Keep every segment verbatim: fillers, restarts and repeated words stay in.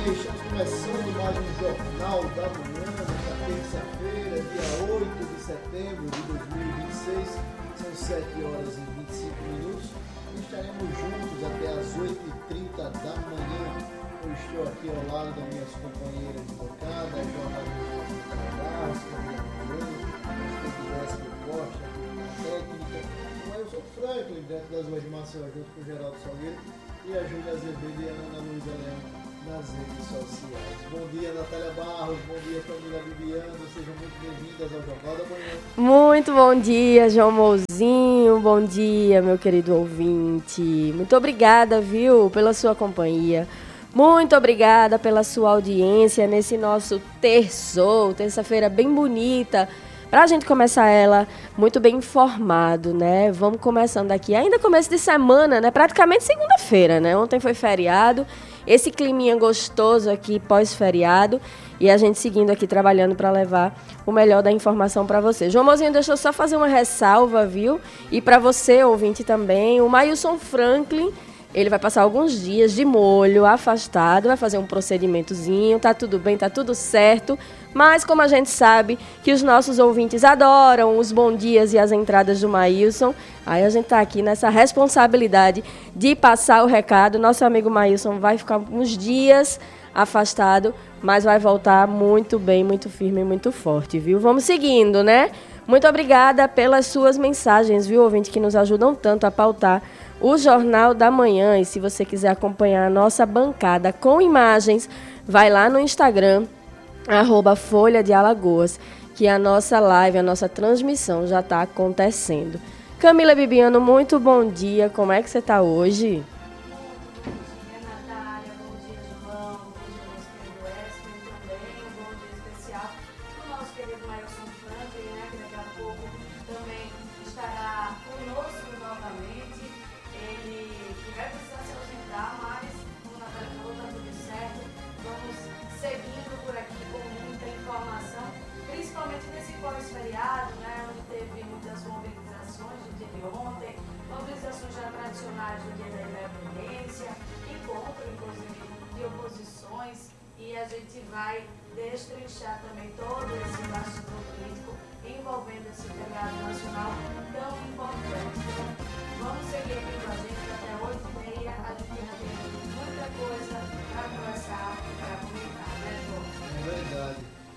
dia, estamos começando mais um Jornal da Manhã, nesta terça-feira, dia oito de setembro de dois mil e vinte e seis, são sete horas e vinte e cinco minutos e estaremos juntos até as oito e trinta da manhã. Eu estou aqui ao lado das minhas companheiras de bancada, a jornalista Carlos, Camila Moreno, a Costa, a técnica, o Wilson Franklin, dentro das ruas de Maceió, junto com o Geraldo Salgueiro, e a Júlia Azevedo e a Ana Luísa Leão nas redes sociais. Bom dia, Natália Barros, bom dia, Camila Bibiano, sejam muito bem-vindas ao Jornal da Manhã. Muito bom dia, João Mouzinho, bom dia, meu querido ouvinte. Muito obrigada, viu, pela sua companhia. Muito obrigada pela sua audiência nesse nosso terço, terça-feira bem bonita, para a gente começar ela muito bem informado, né? Vamos começando aqui, ainda começo de semana, né? Praticamente segunda-feira, né? Ontem foi feriado, esse climinha gostoso aqui pós-feriado e a gente seguindo aqui trabalhando para levar o melhor da informação para você. João Mozinho, deixa eu só fazer uma ressalva, viu? E para você, ouvinte também, o Mailson Franklin, ele vai passar alguns dias de molho, afastado, vai fazer um procedimentozinho, tá tudo bem, tá tudo certo, mas como a gente sabe que os nossos ouvintes adoram os bons dias e as entradas do Mailson, aí a gente tá aqui nessa responsabilidade de passar o recado. Nosso amigo Mailson vai ficar uns dias afastado, mas vai voltar muito bem, muito firme e muito forte, viu? Vamos seguindo, né? Muito obrigada pelas suas mensagens, viu, ouvinte, que nos ajudam tanto a pautar o Jornal da Manhã. E se você quiser acompanhar a nossa bancada com imagens, vai lá no Instagram, arroba Folha de Alagoas, que a nossa live, a nossa transmissão já está acontecendo. Camila Bibiano, muito bom dia. Como é que você está hoje? Vai destrinchar também todo esse bastidor político envolvendo esse feriado nacional tão importante. Vamos seguir aqui com a gente até oito e meia. A gente ainda tem muita coisa para conversar e para comentar, né, João? É verdade.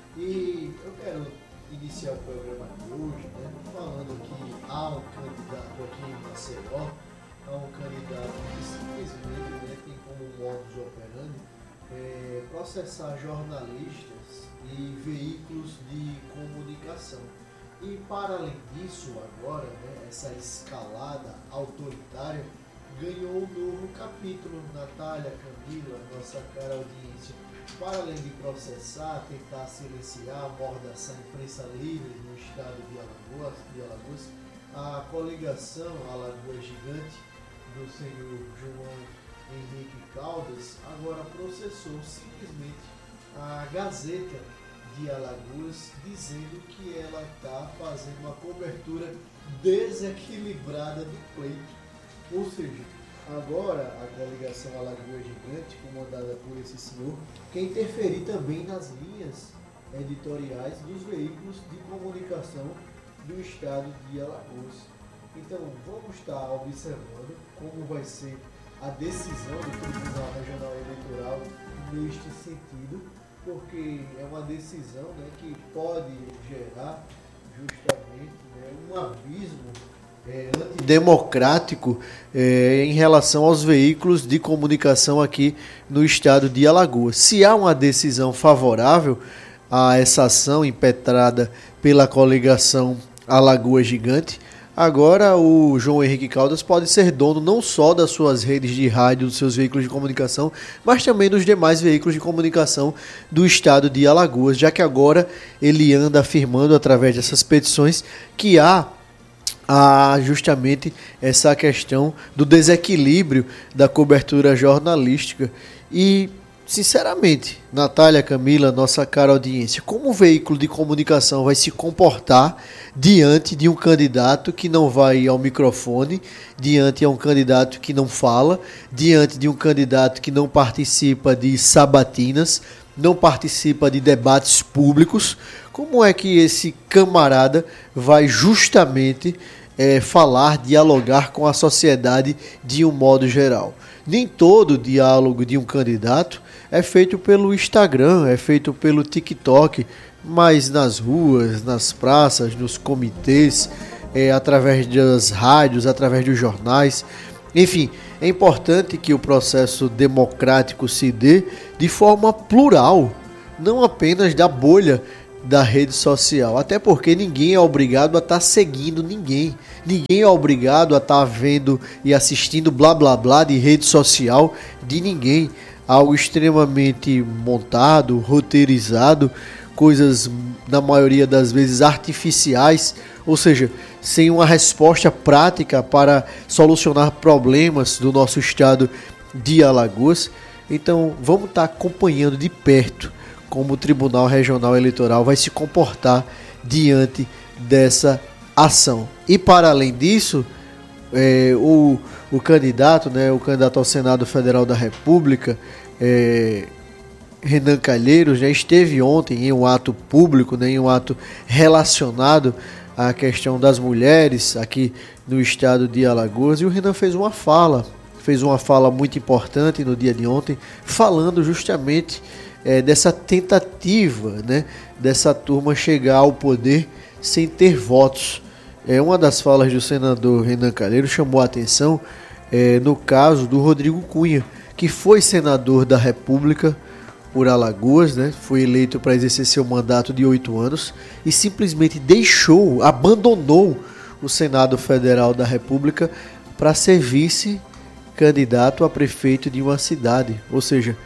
E eu quero iniciar o programa de hoje, né, falando que há um candidato aqui em Maceió, há um candidato que simplesmente, né, tem como modus operandi É, processar jornalistas e veículos de comunicação. E para além disso, agora, né, essa escalada autoritária ganhou um novo capítulo. Natália, Camila, nossa cara audiência, para além de processar, tentar silenciar, amordaçar a imprensa livre no estado de Alagoas, de Alagoas, a coligação Alagoas Gigante do senhor João Henrique Caldas agora processou simplesmente a Gazeta de Alagoas, dizendo que ela está fazendo uma cobertura desequilibrada do pleito. Ou seja, agora a coligação Alagoas Gigante, comandada por esse senhor, quer interferir também nas linhas editoriais dos veículos de comunicação do estado de Alagoas. Então vamos estar observando como vai ser a decisão do Tribunal Regional Eleitoral neste sentido, porque é uma decisão, né, que pode gerar justamente, né, um abismo é, antidemocrático é, em relação aos veículos de comunicação aqui no estado de Alagoas. Se há uma decisão favorável a essa ação impetrada pela coligação Alagoas Gigante, agora o João Henrique Caldas pode ser dono não só das suas redes de rádio, dos seus veículos de comunicação, mas também dos demais veículos de comunicação do estado de Alagoas, já que agora ele anda afirmando através dessas petições que há, há justamente essa questão do desequilíbrio da cobertura jornalística. E sinceramente, Natália, Camila, nossa cara audiência, como o veículo de comunicação vai se comportar diante de um candidato que não vai ao microfone, diante de um candidato que não fala, diante de um candidato que não participa de sabatinas, não participa de debates públicos? Como é que esse camarada vai justamente é, falar, dialogar com a sociedade de um modo geral? Nem todo diálogo de um candidato é feito pelo Instagram, é feito pelo TikTok, mas nas ruas, nas praças, nos comitês, é, através das rádios, através dos jornais. Enfim, é importante que o processo democrático se dê de forma plural, não apenas da bolha da rede social, até porque ninguém é obrigado a estar seguindo ninguém, ninguém é obrigado a estar vendo e assistindo blá blá blá de rede social de ninguém, algo extremamente montado, roteirizado, coisas na maioria das vezes artificiais, ou seja, sem uma resposta prática para solucionar problemas do nosso estado de Alagoas. Então vamos estar acompanhando de perto como o Tribunal Regional Eleitoral vai se comportar diante dessa ação. E para além disso, é, o, o candidato, né, o candidato ao Senado Federal da República, é, Renan Calheiros, já esteve ontem em um ato público, né, em um ato relacionado à questão das mulheres aqui no estado de Alagoas, e o Renan fez uma fala, fez uma fala muito importante no dia de ontem, falando justamente É, dessa tentativa, né, dessa turma chegar ao poder sem ter votos. É, uma das falas do senador Renan Calheiros chamou a atenção é, no caso do Rodrigo Cunha, que foi senador da República por Alagoas, né, foi eleito para exercer seu mandato de oito anos e simplesmente deixou, abandonou o Senado Federal da República para ser vice-candidato a prefeito de uma cidade, ou seja,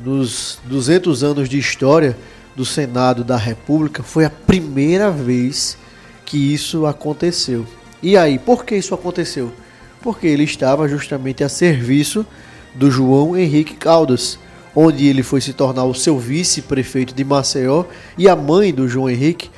nos duzentos anos de história do Senado da República, foi a primeira vez que isso aconteceu. E aí, por que isso aconteceu? Porque ele estava justamente a serviço do João Henrique Caldas, onde ele foi se tornar o seu vice-prefeito de Maceió, e a mãe do João Henrique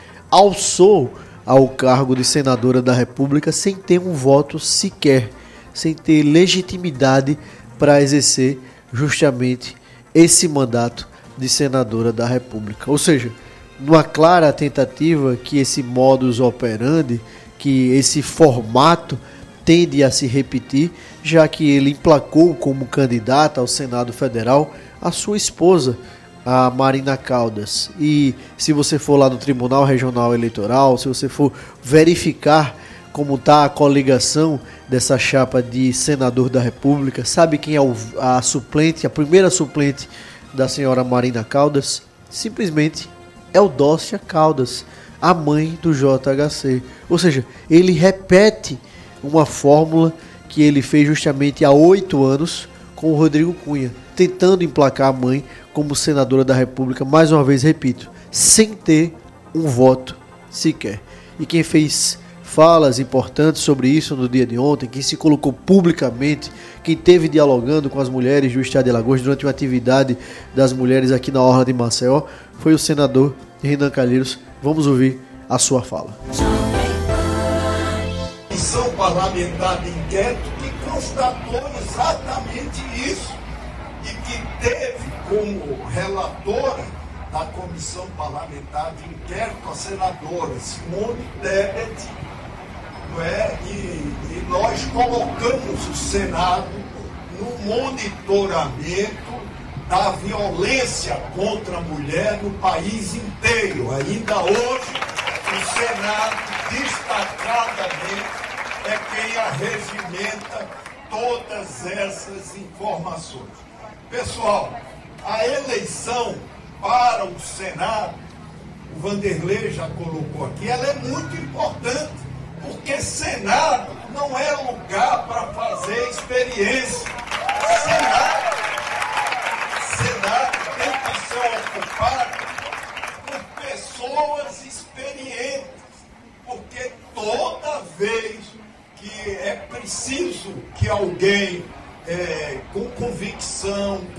alçou ao cargo de senadora da República sem ter um voto sequer, sem ter legitimidade para exercer justamente esse mandato de senadora da República. Ou seja, numa clara tentativa que esse modus operandi, que esse formato tende a se repetir, já que ele emplacou como candidata ao Senado Federal a sua esposa, a Marina Caldas. E se você for lá no Tribunal Regional Eleitoral, se você for verificar como está a coligação dessa chapa de senador da República, sabe quem é o, a suplente, a primeira suplente da senhora Marina Caldas? Simplesmente Eudócia Caldas, a mãe do J H C. Ou seja, ele repete uma fórmula que ele fez justamente há oito anos com o Rodrigo Cunha, tentando emplacar a mãe como senadora da República, mais uma vez repito, sem ter um voto sequer. E quem fez falas importantes sobre isso no dia de ontem, quem se colocou publicamente, quem esteve dialogando com as mulheres do estado de Alagoas durante uma atividade das mulheres aqui na Orla de Maceió, foi o senador Renan Calheiros. Vamos ouvir a sua fala. Comissão parlamentar de inquérito que constatou exatamente isso e que teve como relatora da Comissão Parlamentar de Inquérito a senadora Simone Tebet, não é? e, e nós colocamos o Senado no monitoramento da violência contra a mulher no país inteiro. Ainda hoje, o Senado, destacadamente, é quem arregimenta todas essas informações. Pessoal, a eleição para o Senado, o Vanderlei já colocou aqui, ela é muito importante, porque Senado não é lugar para fazer experiência. Senado, Senado tem que ser ocupado por pessoas experientes, porque toda vez que é preciso que alguém é, com convicção,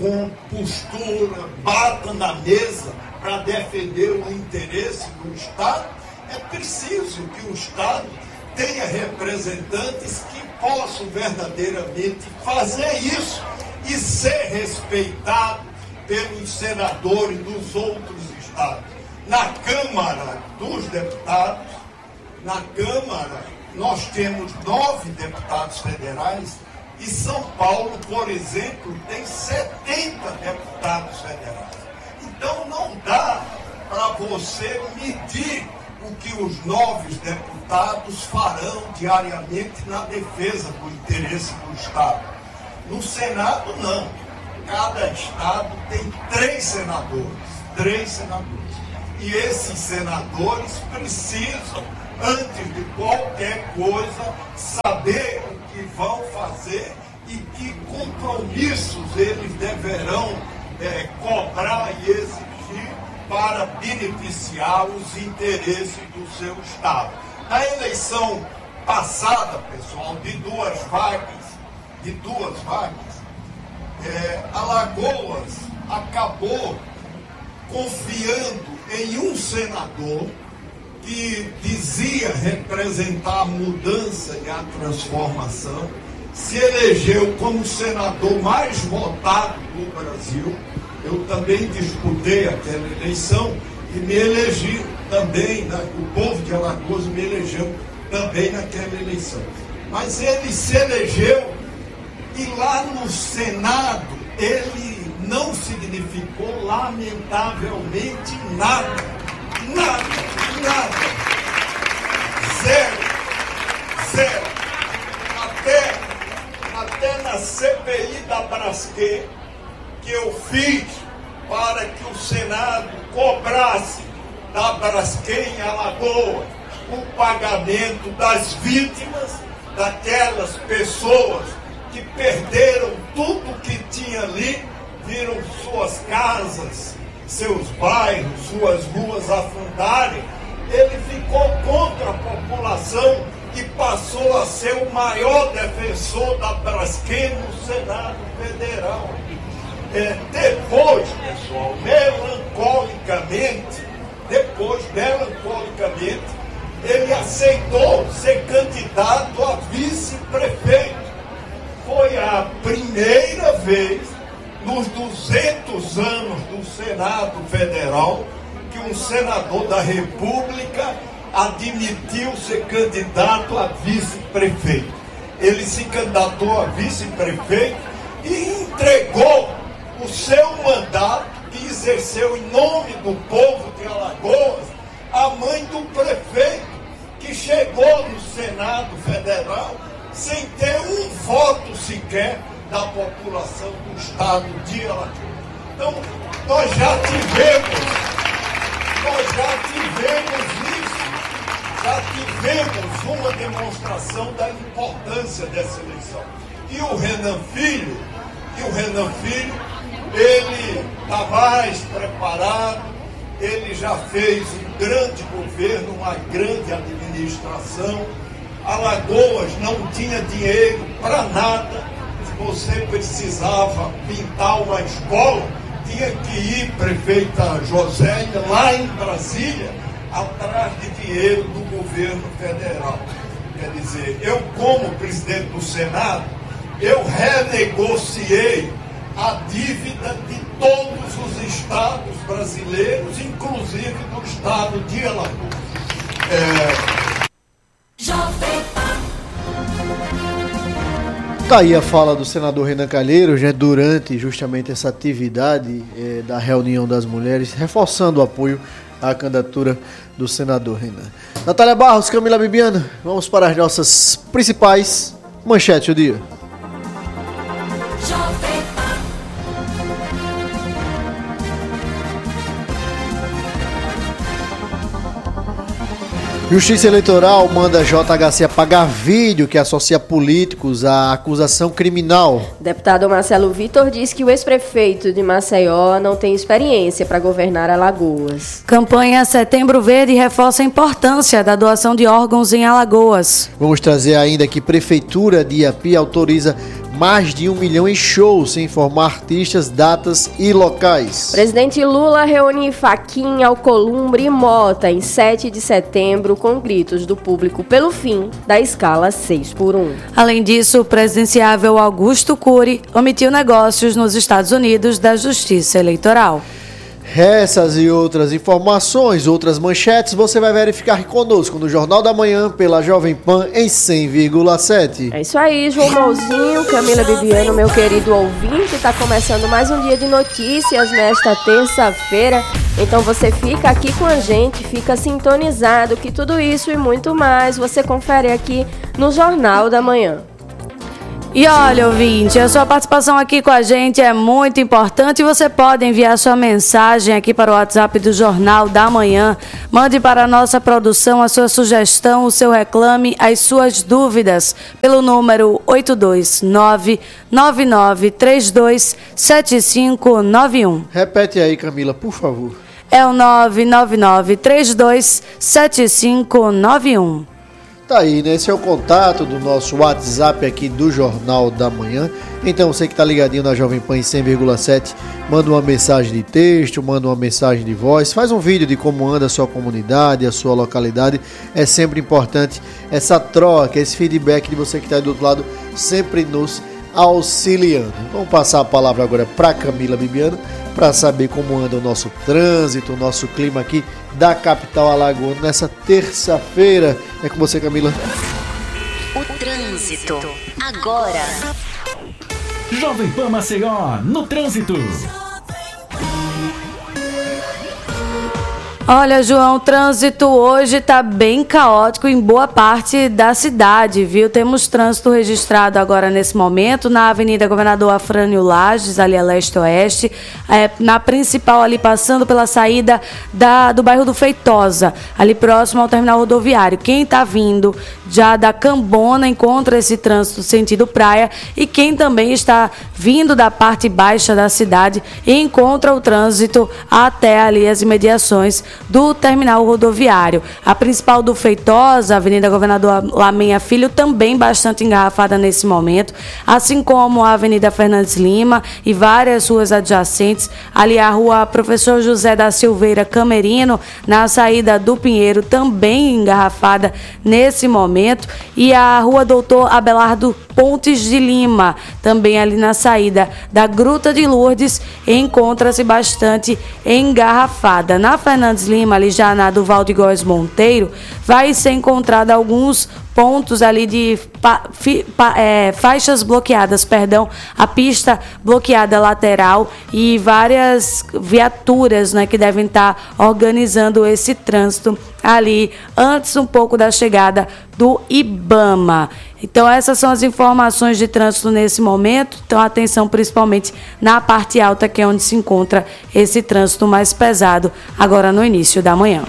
com postura, bata na mesa para defender o interesse do Estado. É preciso que o Estado tenha representantes que possam verdadeiramente fazer isso e ser respeitado pelos senadores dos outros estados. Na Câmara dos Deputados, na Câmara, nós temos nove deputados federais e São Paulo, por exemplo, tem setenta deputados federais. Então não dá para você medir o que os nove deputados farão diariamente na defesa do interesse do Estado. No Senado, não. Cada estado tem três senadores. Três senadores. E esses senadores precisam, antes de qualquer coisa, saber o que vão fazer e que compromissos eles deverão é, cobrar e exigir para beneficiar os interesses do seu Estado. Na eleição passada, pessoal, de duas vagas, de duas vagas, é, Alagoas acabou confiando em um senador que dizia representar a mudança e a transformação, se elegeu como o senador mais votado do Brasil. Eu também disputei aquela eleição e me elegi também, né? O povo de Alagoas me elegeu também naquela eleição. Mas ele se elegeu e lá no Senado ele não significou lamentavelmente nada. Nada, nada. Zero. Zero. Até, até na C P I da Braskem, que eu fiz para que o Senado cobrasse da Braskem em Alagoas o pagamento das vítimas, daquelas pessoas que perderam tudo que tinha ali, viram suas casas, seus bairros, suas ruas afundarem. Ele ficou contra a população e passou a ser o maior defensor da Braskem no Senado Federal. É, depois, pessoal, melancolicamente, depois, melancolicamente, ele aceitou ser candidato a vice-prefeito. Foi a primeira vez nos duzentos anos do Senado Federal que um senador da República admitiu ser candidato a vice-prefeito. Ele se candidatou a vice-prefeito e entregou o seu mandato, que exerceu em nome do povo de Alagoas, à mãe do prefeito, que chegou no Senado Federal sem ter um voto sequer da população do estado de Alagoas. Então, nós já tivemos, nós já tivemos isso, já tivemos uma demonstração da importância dessa eleição. E o Renan Filho, e o Renan Filho, ele está mais preparado, ele já fez um grande governo, uma grande administração. Alagoas não tinha dinheiro para nada. Se você precisava pintar uma escola, tinha que ir, prefeita Josélia, lá em Brasília, atrás de dinheiro do governo federal. Quer dizer, eu como presidente do Senado, eu renegociei a dívida de todos os estados brasileiros, inclusive do estado de Alagoas. É... Tá aí a fala do senador Renan Calheiros, né, durante justamente essa atividade é, da reunião das mulheres, reforçando o apoio à candidatura do senador Renan. Natália Barros, Camila Bibiana, vamos para as nossas principais manchetes do dia. Justiça Eleitoral manda J H C apagar vídeo que associa políticos à acusação criminal. Deputado Marcelo Vitor diz que o ex-prefeito de Maceió não tem experiência para governar Alagoas. Campanha Setembro Verde reforça a importância da doação de órgãos em Alagoas. Vamos trazer ainda que Prefeitura de Iapi autoriza mais de um milhão em shows, sem informar artistas, datas e locais. Presidente Lula reúne Fachin, Alcolumbre e Mota em sete de setembro com gritos do público pelo fim da escala seis por um. Além disso, o presidenciável Augusto Cury omitiu negócios nos Estados Unidos da Justiça Eleitoral. Essas e outras informações, outras manchetes, você vai verificar conosco no Jornal da Manhã pela Jovem Pan em cem vírgula sete. É isso aí, João Mouzinho, Camila Bibiano, meu querido ouvinte. Está começando mais um dia de notícias nesta terça-feira. Então você fica aqui com a gente, fica sintonizado que tudo isso e muito mais você confere aqui no Jornal da Manhã. E olha, ouvinte, a sua participação aqui com a gente é muito importante. Você pode enviar sua mensagem aqui para o WhatsApp do Jornal da Manhã. Mande para a nossa produção a sua sugestão, o seu reclame, as suas dúvidas pelo número oito dois nove, nove nove três dois, sete cinco nove um. Repete aí, Camila, por favor. É o nove nove nove três dois, sete cinco nove um. Tá aí, né? Esse é o contato do nosso WhatsApp aqui do Jornal da Manhã. Então, você que tá ligadinho na Jovem Pan em cem vírgula sete, manda uma mensagem de texto, manda uma mensagem de voz, faz um vídeo de como anda a sua comunidade, a sua localidade. É sempre importante essa troca, esse feedback de você que tá aí do outro lado, sempre nos auxiliando. Vamos passar a palavra agora para Camila Bibiano, para saber como anda o nosso trânsito, o nosso clima aqui da capital alagoana nessa terça-feira. É com você, Camila. O trânsito, agora. Jovem Pan Maceió, no trânsito. Olha, João, o trânsito hoje está bem caótico em boa parte da cidade, viu? Temos trânsito registrado agora nesse momento na Avenida Governador Afrânio Lages, ali a leste-oeste, é, na principal ali passando pela saída da, do bairro do Feitosa, ali próximo ao terminal rodoviário. Quem está vindo já da Cambona encontra esse trânsito sentido praia, e quem também está vindo da parte baixa da cidade encontra o trânsito até ali as imediações do terminal rodoviário. A principal do Feitosa, a Avenida Governador Lamenha Filho, também bastante engarrafada nesse momento, assim como a Avenida Fernandes Lima e várias ruas adjacentes, ali a Rua Professor José da Silveira Camerino, na saída do Pinheiro, também engarrafada nesse momento, e a Rua Doutor Abelardo Pontes de Lima, também ali na saída da Gruta de Lourdes, encontra-se bastante engarrafada. Na Fernandes Lima, ali já na do de Góes Monteiro, vai ser encontrado alguns pontos ali de pa, fi, pa, é, faixas bloqueadas, perdão, a pista bloqueada lateral e várias viaturas, né, que devem estar organizando esse trânsito ali antes um pouco da chegada do IBAMA. Então essas são as informações de trânsito nesse momento. Então atenção principalmente na parte alta, que é onde se encontra esse trânsito mais pesado agora no início da manhã.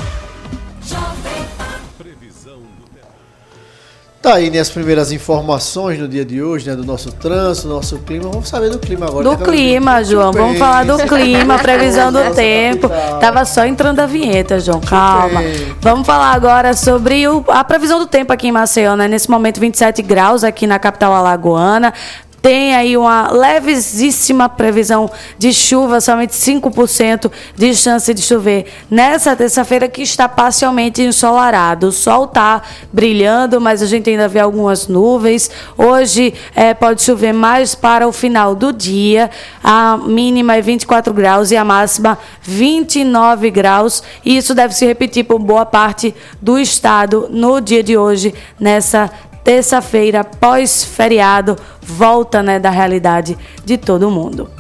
Tá aí, né, as primeiras informações no dia de hoje, né, do nosso trânsito, do nosso clima. Vamos saber do clima agora. Do clima, João. Vamos falar do clima, previsão do tempo. Tava só entrando a vinheta, João. Calma. Vamos falar agora sobre o, a previsão do tempo aqui em Maceió, né? Nesse momento, vinte e sete graus aqui na capital alagoana. Tem aí uma levíssima previsão de chuva, somente cinco por cento de chance de chover nessa terça-feira, que está parcialmente ensolarado. O sol está brilhando, mas a gente ainda vê algumas nuvens. Hoje é, pode chover mais para o final do dia. A mínima é vinte e quatro graus e a máxima vinte e nove graus. E isso deve se repetir por boa parte do estado no dia de hoje, nessa terça-feira, pós-feriado, volta, né, da realidade de todo mundo.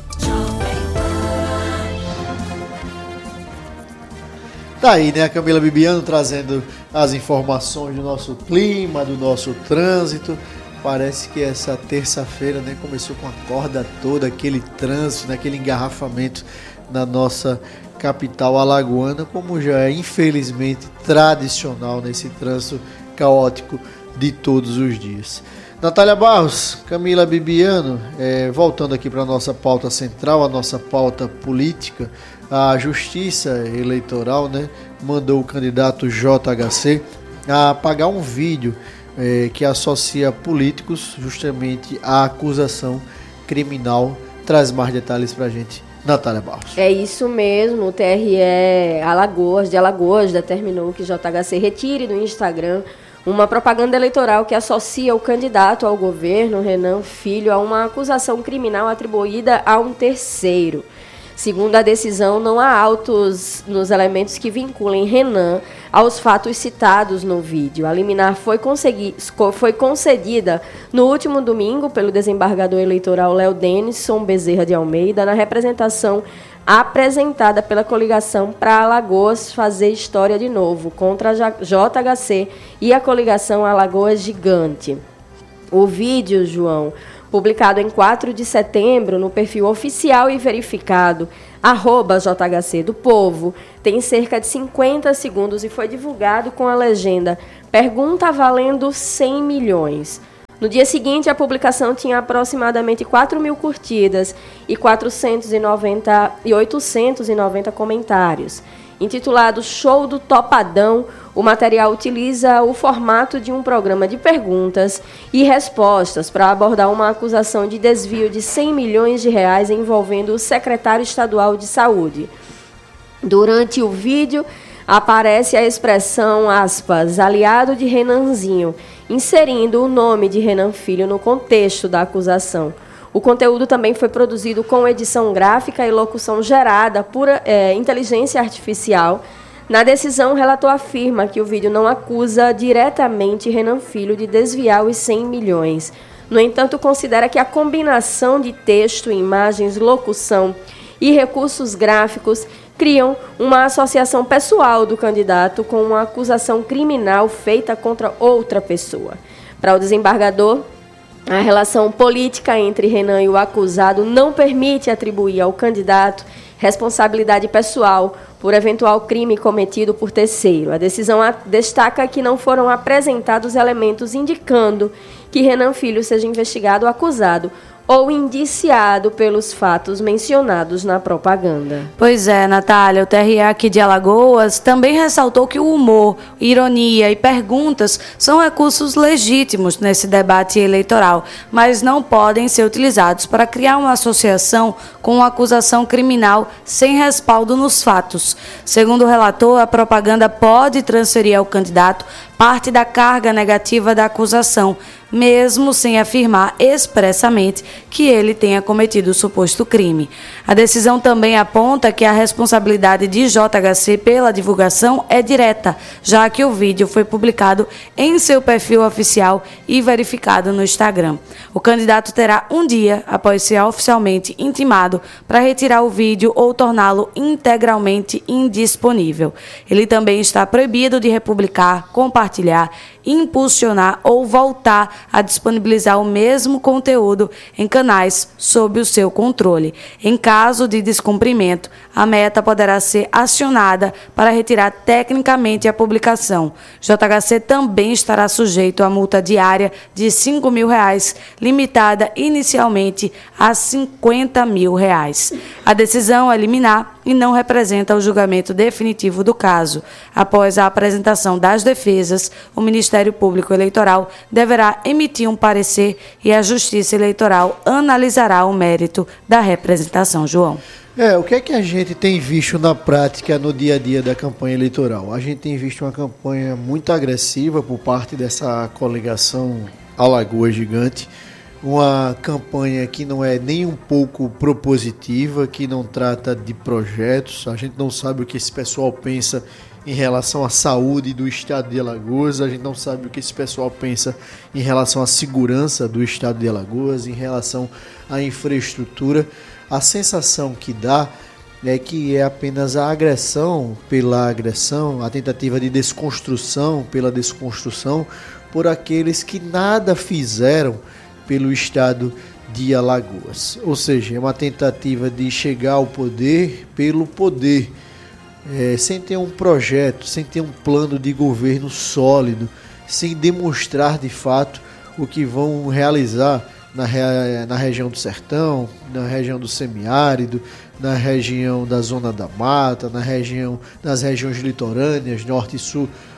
Tá aí, né, a Camila Bibiano trazendo as informações do nosso clima, do nosso trânsito. Parece que essa terça-feira, né, começou com a corda toda, aquele trânsito, né, aquele engarrafamento na nossa capital alagoana, como já é infelizmente tradicional nesse trânsito caótico de todos os dias. Natália Barros, Camila Bibiano, é, voltando aqui para a nossa pauta central, a nossa pauta política, a Justiça Eleitoral, né, mandou o candidato J H C a apagar um vídeo é, que associa políticos justamente à acusação criminal. Traz mais detalhes para a gente, Natália Barros. É isso mesmo, o T R E Alagoas, de Alagoas determinou que J H C retire do Instagram uma propaganda eleitoral que associa o candidato ao governo, Renan Filho, a uma acusação criminal atribuída a um terceiro. Segundo a decisão, não há autos nos elementos que vinculem Renan aos fatos citados no vídeo. A liminar foi, foi concedida no último domingo pelo desembargador eleitoral Léo Denison Bezerra de Almeida, na representação apresentada pela coligação para Alagoas Fazer História de Novo, contra a J H C e a coligação Alagoas Gigante. O vídeo, João, publicado em quatro de setembro no perfil oficial e verificado, arroba J H C do Povo, tem cerca de cinquenta segundos e foi divulgado com a legenda "Pergunta valendo cem milhões". No dia seguinte, a publicação tinha aproximadamente quatro mil curtidas e quatrocentos e noventa e oitocentos e noventa comentários. Intitulado Show do Topadão, o material utiliza o formato de um programa de perguntas e respostas para abordar uma acusação de desvio de cem milhões de reais envolvendo o secretário estadual de saúde. Durante o vídeo, aparece a expressão, aspas, aliado de Renanzinho, inserindo o nome de Renan Filho no contexto da acusação. O conteúdo também foi produzido com edição gráfica e locução gerada por é, inteligência artificial. Na decisão, o relator afirma que o vídeo não acusa diretamente Renan Filho de desviar os cem milhões. No entanto, considera que a combinação de texto, imagens, locução e recursos gráficos criam uma associação pessoal do candidato com uma acusação criminal feita contra outra pessoa. Para o desembargador, a relação política entre Renan e o acusado não permite atribuir ao candidato responsabilidade pessoal por eventual crime cometido por terceiro. A decisão destaca que não foram apresentados elementos indicando que Renan Filho seja investigado ou acusado ou indiciado pelos fatos mencionados na propaganda. Pois é, Natália, o T R E aqui de Alagoas também ressaltou que o humor, ironia e perguntas são recursos legítimos nesse debate eleitoral, mas não podem ser utilizados para criar uma associação com uma acusação criminal sem respaldo nos fatos. Segundo o relator, a propaganda pode transferir ao candidato parte da carga negativa da acusação, mesmo sem afirmar expressamente que ele tenha cometido o suposto crime. A decisão também aponta que a responsabilidade de J H C pela divulgação é direta, já que o vídeo foi publicado em seu perfil oficial e verificado no Instagram. O candidato terá um dia após ser oficialmente intimado para retirar o vídeo ou torná-lo integralmente indisponível. Ele também está proibido de republicar, compartilhar, impulsionar ou voltar a disponibilizar o mesmo conteúdo em canais sob o seu controle. Em caso de descumprimento, a meta poderá ser acionada para retirar tecnicamente a publicação. J H C também estará sujeito a multa diária de cinco mil reais, limitada inicialmente a cinquenta mil reais. A decisão é liminar e não representa o julgamento definitivo do caso. Após a apresentação das defesas, o Ministério Público Eleitoral deverá emitir um parecer e a Justiça Eleitoral analisará o mérito da representação. João. É, o que é que a gente tem visto na prática no dia a dia da campanha eleitoral? A gente tem visto uma campanha muito agressiva por parte dessa coligação Alagoas Gigante, uma campanha que não é nem um pouco propositiva, que não trata de projetos. A gente não sabe o que esse pessoal pensa em relação à saúde do estado de Alagoas, a gente não sabe o que esse pessoal pensa em relação à segurança do estado de Alagoas, em relação à infraestrutura. A sensação que dá é que é apenas a agressão pela agressão, a tentativa de desconstrução pela desconstrução por aqueles que nada fizeram pelo estado de Alagoas. Ou seja, é uma tentativa de chegar ao poder pelo poder, é, sem ter um projeto, sem ter um plano de governo sólido, sem demonstrar de fato o que vão realizar na, re, na região do sertão, na região do semiárido, na região da zona da mata, na região, nas regiões litorâneas, norte e sul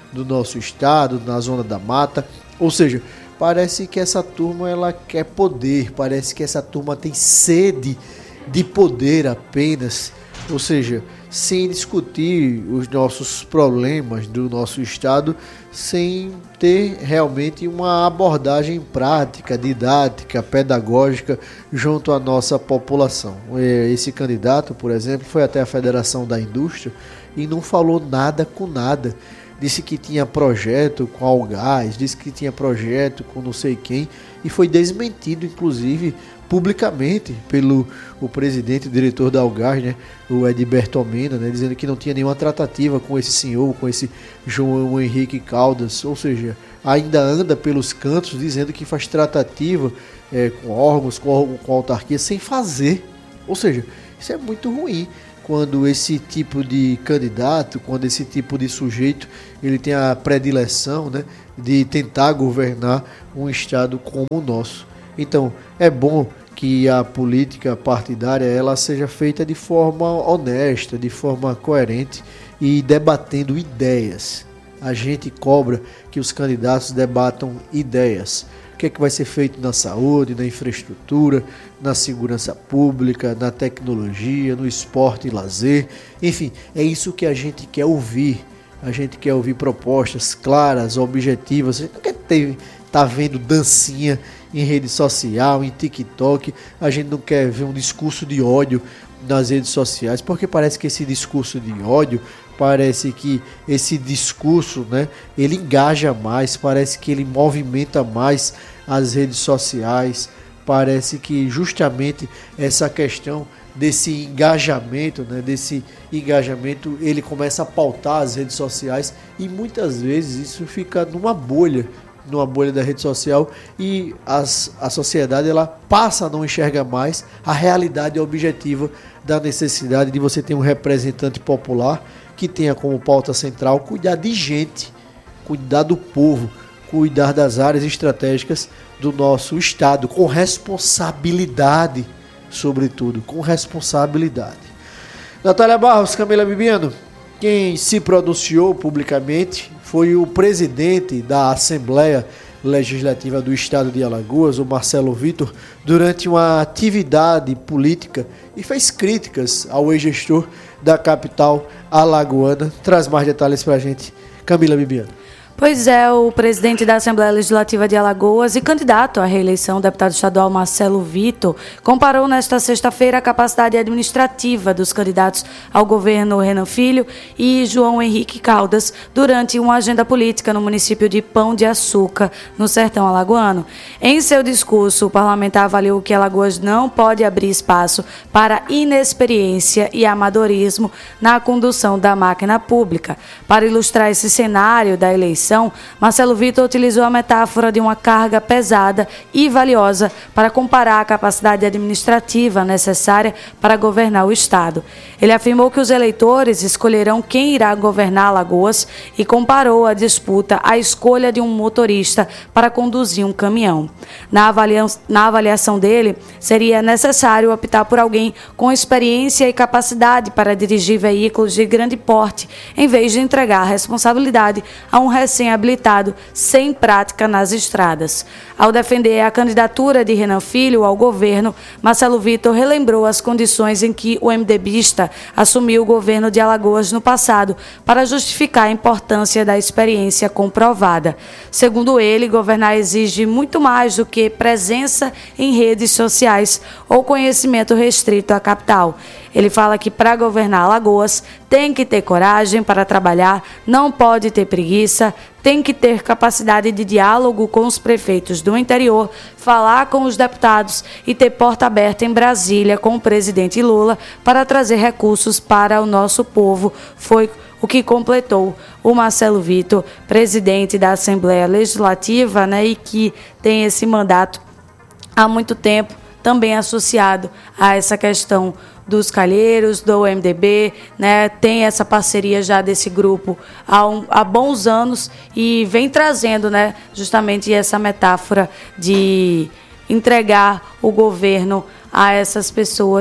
do nosso estado, na Zona da Mata. Ou seja, parece que essa turma ela quer poder, parece que essa turma tem sede de poder apenas, ou seja, sem discutir os nossos problemas do nosso estado, sem ter realmente uma abordagem prática, didática, pedagógica junto à nossa população. Esse candidato, por exemplo, foi até a Federação da Indústria e não falou nada com nada. Disse que tinha projeto com Algás, disse que tinha projeto com não sei quem, e foi desmentido, inclusive, publicamente pelo o presidente e diretor da Algás, né, o Edberto Almeida, né, dizendo que não tinha nenhuma tratativa com esse senhor, com esse João Henrique Caldas, ou seja, ainda anda pelos cantos dizendo que faz tratativa é, com órgãos, com, com autarquia, sem fazer. Ou seja, isso é muito ruim. Quando esse tipo de candidato, quando esse tipo de sujeito, ele tem a predileção, né, de tentar governar um estado como o nosso. Então, é bom que a política partidária ela seja feita de forma honesta, de forma coerente e debatendo ideias. A gente cobra que os candidatos debatam ideias. O que é que vai ser feito na saúde, na infraestrutura, na segurança pública, na tecnologia, no esporte e lazer. Enfim, é isso que a gente quer ouvir. A gente quer ouvir propostas claras, objetivas. A gente não quer ter, tá vendo dancinha em rede social, em TikTok. A gente não quer ver um discurso de ódio nas redes sociais, porque parece que esse discurso de ódio, parece que esse discurso, né, ele engaja mais, parece que ele movimenta mais as redes sociais, parece que justamente essa questão desse engajamento, né, desse engajamento, ele começa a pautar as redes sociais e muitas vezes isso fica numa bolha, numa bolha da rede social e as, a sociedade ela passa a não enxergar mais a realidade objetiva da necessidade de você ter um representante popular que tenha como pauta central cuidar de gente, cuidar do povo, cuidar das áreas estratégicas do nosso estado, com responsabilidade, sobretudo, com responsabilidade. Natália Barros, Camila Bibiano, quem se pronunciou publicamente foi o presidente da Assembleia Legislativa do Estado de Alagoas, o Marcelo Vitor, durante uma atividade política e fez críticas ao ex-gestor da capital alagoana. Traz mais detalhes para a gente, Camila Bibiano. Pois é, o presidente da Assembleia Legislativa de Alagoas e candidato à reeleição, o deputado estadual Marcelo Vitor, comparou nesta sexta-feira a capacidade administrativa dos candidatos ao governo Renan Filho e João Henrique Caldas durante uma agenda política no município de Pão de Açúcar, no sertão alagoano. Em seu discurso, o parlamentar avaliou que Alagoas não pode abrir espaço para inexperiência e amadorismo na condução da máquina pública. Para ilustrar esse cenário da eleição, Marcelo Vitor utilizou a metáfora de uma carga pesada e valiosa para comparar a capacidade administrativa necessária para governar o Estado. Ele afirmou que os eleitores escolherão quem irá governar Alagoas e comparou a disputa à escolha de um motorista para conduzir um caminhão. Na avaliação, na avaliação dele, seria necessário optar por alguém com experiência e capacidade para dirigir veículos de grande porte, em vez de entregar a responsabilidade a um recém-habilitado sem prática nas estradas. Ao defender a candidatura de Renan Filho ao governo, Marcelo Vitor relembrou as condições em que o MDBista assumiu o governo de Alagoas no passado para justificar a importância da experiência comprovada. Segundo ele, governar exige muito mais do que presença em redes sociais ou conhecimento restrito à capital. Ele fala que para governar Alagoas tem que ter coragem para trabalhar, não pode ter preguiça, tem que ter capacidade de diálogo com os prefeitos do interior, falar com os deputados e ter porta aberta em Brasília com o presidente Lula para trazer recursos para o nosso povo. Foi o que completou o Marcelo Vitor, presidente da Assembleia Legislativa, né, e que tem esse mandato há muito tempo, também associado a essa questão dos calheiros, do M D B, né, tem essa parceria já desse grupo há, um, há bons anos e vem trazendo, né, justamente essa metáfora de entregar o governo a essas pessoas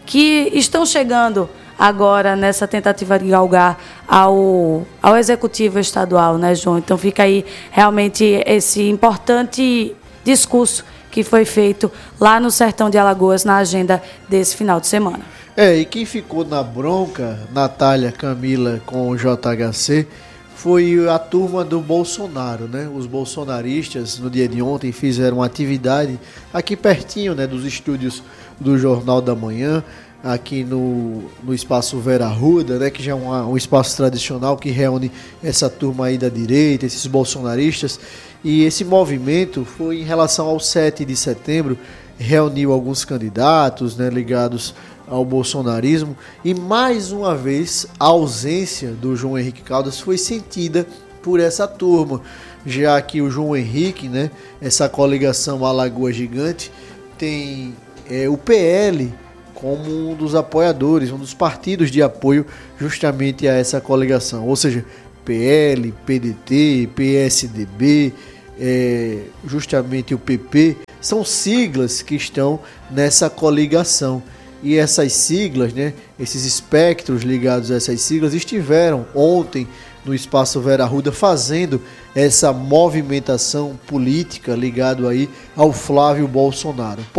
que estão chegando agora nessa tentativa de galgar ao, ao Executivo Estadual, né, João? Então fica aí realmente esse importante discurso que foi feito lá no Sertão de Alagoas na agenda desse final de semana. É, e quem ficou na bronca, Natália, Camila com o J H C, foi a turma do Bolsonaro, né? Os bolsonaristas, no dia de ontem, fizeram uma atividade aqui pertinho, né, dos estúdios do Jornal da Manhã, aqui no, no Espaço Vera Arruda, né, que já é uma, um espaço tradicional que reúne essa turma aí da direita, esses bolsonaristas. E esse movimento foi em relação ao sete de setembro, reuniu alguns candidatos, né, ligados ao bolsonarismo, e mais uma vez a ausência do João Henrique Caldas foi sentida por essa turma, já que o João Henrique, né, essa coligação Alagoas Gigante, tem é, o P L como um dos apoiadores, um dos partidos de apoio justamente a essa coligação, ou seja, P L, P D T, P S D B, é, justamente o P P, são siglas que estão nessa coligação. E essas siglas, né, esses espectros ligados a essas siglas estiveram ontem no Espaço Vera Arruda fazendo essa movimentação política ligado aí ao Flávio Bolsonaro.